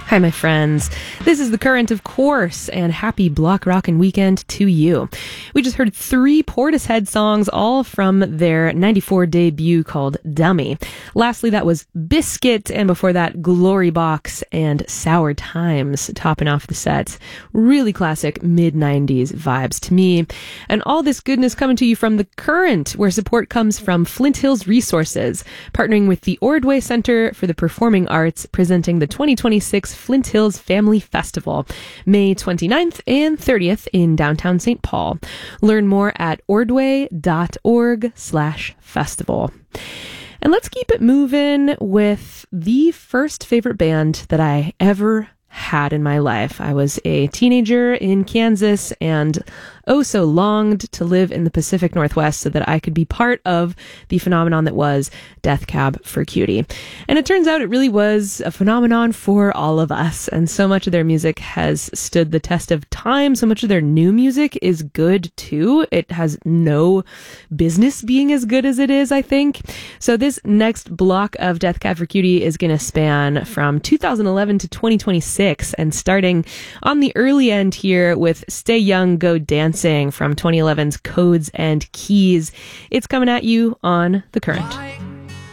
Hi, my friends. This is The Current, of course, and happy Block Rockin' Weekend to you. We just heard 3 Portishead songs, all from their 94 debut called Dummy. Lastly, that was Biscuit, and before that, Glory Box and Sour Times, topping off the set. Really classic mid-90s vibes to me. And all this goodness coming to you from The Current, where support comes from Flint Hills Resources, partnering with the Ordway Center for the Performing Arts, presenting the 2026 Flint Hills Family Festival, May 29th and 30th in downtown St. Paul. Learn more at ordway.org/festival. And let's keep it moving with the first favorite band that I ever had in my life. I was a teenager in Kansas and so longed to live in the Pacific Northwest so that I could be part of the phenomenon that was Death Cab for Cutie. And it turns out it really was a phenomenon for all of us. And so much of their music has stood the test of time. So much of their new music is good too. It has no business being as good as it is, I think. So this next block of Death Cab for Cutie is going to span from 2011 to 2026, and starting on the early end here with Stay Young, Go Dancing from 2011's Codes and Keys. It's coming at you on The Current.